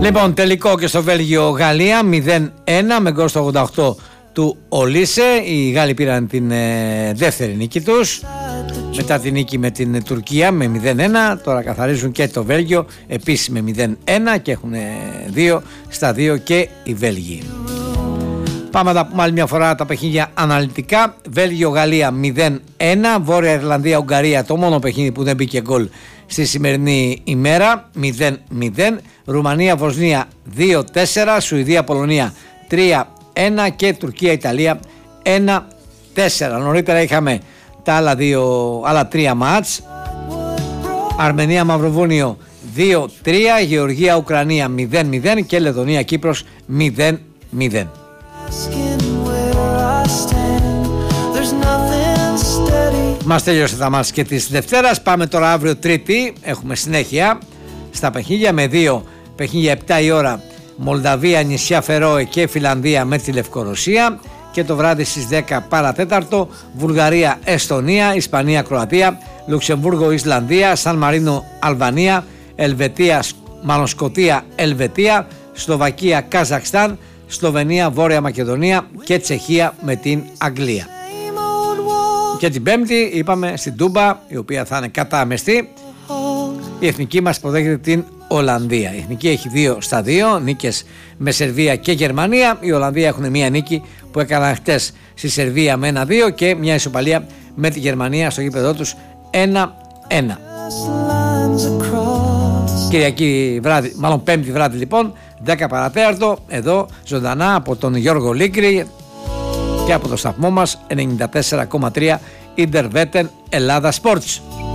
Λοιπόν, τελικό και στο Βέλγιο Γαλλία 0-1 με γκολ στο 88 του Ολίσε. Οι Γάλλοι πήραν την δεύτερη νίκη τους μετά την νίκη με την Τουρκία με 0-1. Τώρα καθαρίζουν και το Βέλγιο επίσης με 0-1 και έχουν 2-2 και οι Βέλγοι. Πάμε να πούμε άλλη μια φορά τα παιχνίδια αναλυτικά. Βέλγιο-Γαλλία 0-1, Βόρεια Ιρλανδία-Ουγγαρία το μόνο παιχνίδι που δεν μπήκε γκολ στη σημερινή ημέρα 0-0, Ρουμανία-Βοσνία 2-4, Σουηδία-Πολωνία 3-1 και Τουρκία-Ιταλία 1-4. Νωρίτερα είχαμε τα άλλα τρία μάτς. Αρμενία-Μαυροβούνιο 2-3, Γεωργία-Ουκρανία 0-0 και Λετωνία-Κύπρος 0-0. Μας τελειώσε τα μάτς και της Δευτέρας. Πάμε τώρα αύριο Τρίτη. Έχουμε συνέχεια στα παιχνίδια με δύο παιχνίδια 7 η ώρα. Μολδαβία, νησιά Φερόε και Φιλανδία με τη Λευκορωσία. Και το βράδυ στις 10 παρατέταρτο Βουλγαρία, Εστονία, Ισπανία, Κροατία, Λουξεμβούργο, Ισλανδία, Σαν Μαρίνο, Αλβανία, Ελβετία, Σκωτία, Ελβετία, Σλοβακία, Καζακστάν, Σλοβενία, Βόρεια Μακεδονία και Τσεχία με την Αγγλία. Και την Πέμπτη είπαμε στην Τούμπα, η οποία θα είναι κατάμεστη, η εθνική μας υποδέχεται την Ολλανδία. Η εθνική έχει 2-2 νίκες με Σερβία και Γερμανία. Η Ολλανδία έχουν μία νίκη που έκαναν χτες στη Σερβία με 1-2 και μια ισοπαλία με τη Γερμανία στο γήπεδό τους 1-1. Κυριακή βράδυ, μάλλον Πέμπτη βράδυ λοιπόν, 10 παρατέταρτο, εδώ ζωντανά από τον Γιώργο Λίγκρη και από το σταθμό μας 94,3 Ιντερβέτεν Ελλάδα Sports.